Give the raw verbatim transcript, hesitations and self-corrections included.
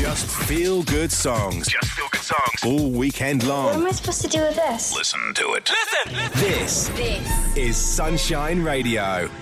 Just feel good songs. Just feel good songs. All weekend long. What am I supposed to do with this? Listen to it. Listen! This, This is Sunshine Radio.